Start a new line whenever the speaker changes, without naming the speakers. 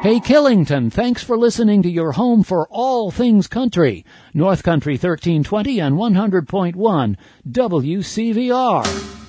Hey, Killington, thanks for listening to your home for all things country. North Country 1320 and 100.1 WCVR.